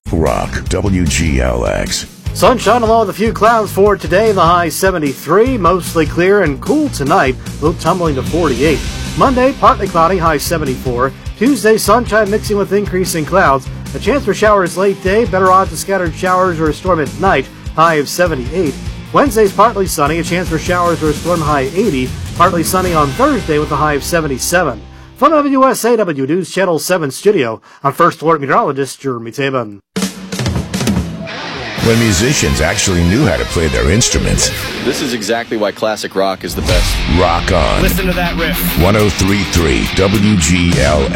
Rock, WGLX. Sunshine along with a few clouds for today. The high 73, mostly clear and cool tonight, low tumbling to 48. Monday, partly cloudy, high 74. Tuesday, sunshine mixing with increasing clouds. A chance for showers late day, better odds of scattered showers or a storm at night, high of 78. Wednesday's partly sunny, a chance for showers or a storm, high 80. Partly sunny on Thursday with a high of 77. From WSAW News Channel 7 studio, I'm First Alert Meteorologist Jeremy Taban. When musicians actually knew how to play their instruments. This is exactly why classic rock is the best. Rock on. Listen to that riff. 103.3 WGLX.